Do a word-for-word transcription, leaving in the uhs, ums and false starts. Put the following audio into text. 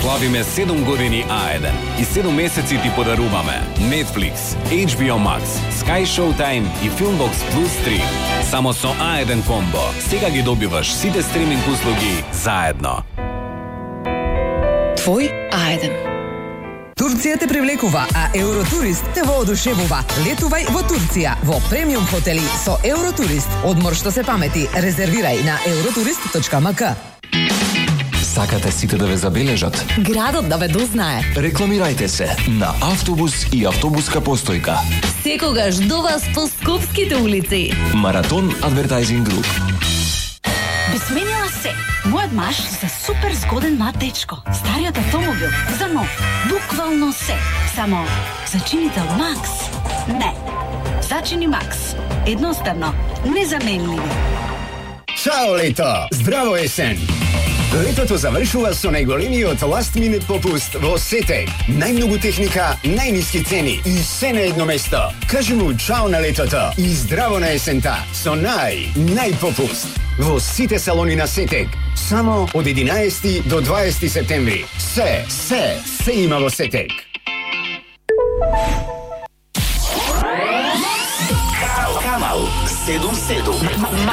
Славиме седум години А еден и седум месеци ти подаруваме Netflix, H B O Max, Sky Showtime и Filmbox Plus три. Само со А еден комбо сега ги добиваш сите стриминг услуги заедно. Твој А еден. Турција те привлекува, а Евротурист те воодушевува. Летувај во Турција во премиум хотели со Евротурист. Одмор што се памети. Резервирај на евротурист точка ем ка. Сакате сите да ве забележат? Градот да ве дознае. Рекламирајте се на автобус и автобуска постојка. Секогаш до вас по скопските улици. Маратон Адвертайзинг Груп. Би сменила се. Мојот маж за супер згоден млад дечко. Стариот автомобил за нов. Буквално се. Само зачинител Макс. Не. Зачини Макс. Едноставно. Незаменливи. Чао лето! Здраво есен! Летото завршува со најголемиот last minute попуст во Сетек. Најмногу техника, најниски цени и се на едно место. Кажи му чао на летото и здраво на есента со нај, најпопуст. Во сите салони на Сетек. Само од единаесети до дваесети септември. Се, се, се има во Сетек. Канал седум седум.